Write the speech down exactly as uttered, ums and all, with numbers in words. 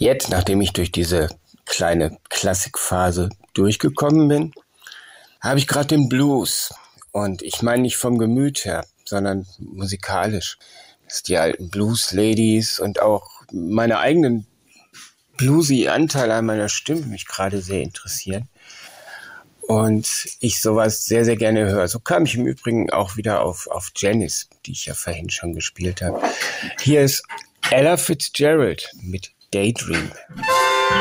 Jetzt, nachdem ich durch diese kleine Klassikphase durchgekommen bin, habe ich gerade den Blues. Und ich meine nicht vom Gemüt her, sondern musikalisch. Dass die alten Blues-Ladies und auch meine eigenen bluesy Anteile an meiner Stimme mich gerade sehr interessieren. Und ich sowas sehr, sehr gerne höre. So kam ich im Übrigen auch wieder auf, auf Janis, die ich ja vorhin schon gespielt habe. Hier ist Ella Fitzgerald mit Daydream.